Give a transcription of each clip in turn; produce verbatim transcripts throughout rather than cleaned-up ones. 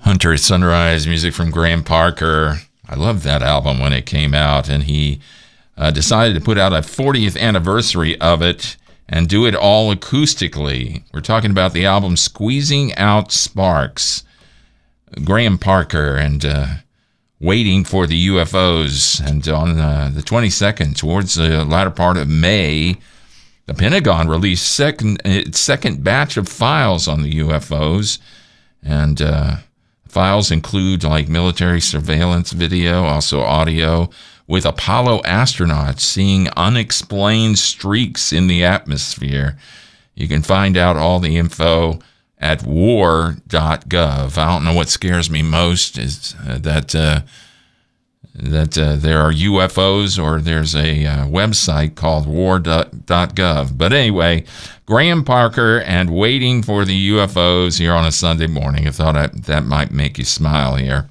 Hunter at Sunrise, music from Graham Parker. I loved that album when it came out, and he uh, decided to put out a fortieth anniversary of it and do it all acoustically. We're talking about the album Squeezing Out Sparks. Graham Parker and uh, Waiting for the U F Os. And on uh, the twenty-second, towards the latter part of May, the Pentagon released second, its second batch of files on the U F Os. And uh, files include like military surveillance video, also audio, with Apollo astronauts seeing unexplained streaks in the atmosphere. You can find out all the info at war dot gov. I don't know what scares me most is uh, that uh, that uh, there are U F Os, or there's a uh, website called war dot gov. But anyway, Graham Parker and Waiting for the U F Os here on a Sunday morning. I thought I, that might make you smile here.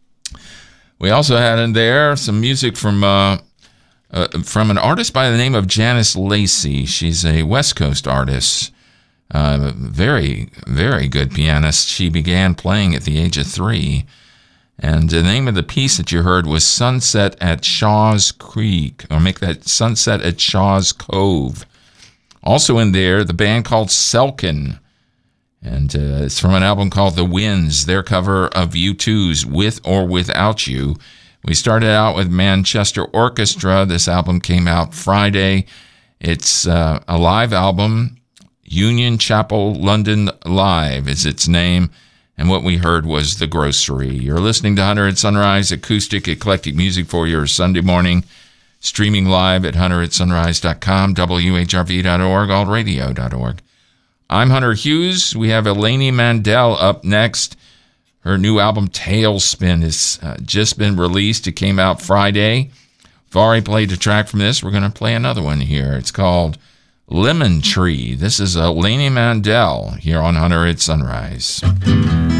We also had in there some music from uh, uh, from an artist by the name of Janice Lacey. She's a West Coast artist. Uh, very, very good pianist. She began playing at the age of three. And the name of the piece that you heard was Sunset at Shaw's Creek, or make that Sunset at Shaw's Cove. Also in there, the band called Selkin. And uh, it's from an album called The Winds, their cover of U two's With or Without You. We started out with Manchester Orchestra. This album came out Friday. It's uh, a live album. Union Chapel London Live is its name, and what we heard was The Grocery. You're listening to Hunter at Sunrise, acoustic, eclectic music for your Sunday morning, streaming live at hunter at sunrise dot com, W H R V dot org, alt radio dot org. I'm Hunter Hughes. We have Eleni Mandel up next. Her new album, Tailspin, has uh, just been released. It came out Friday. I've already played a track from this. We're going to play another one here. It's called Lemon Tree. This is Eleni Mandel here on Hunter at Sunrise.